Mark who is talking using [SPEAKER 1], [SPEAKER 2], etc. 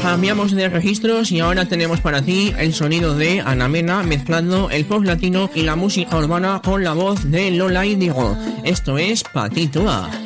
[SPEAKER 1] Cambiamos de registros y ahora tenemos para ti el sonido de Ana Mena mezclando el pop latino y la música urbana con la voz de Lola Índigo. Esto es Patito A.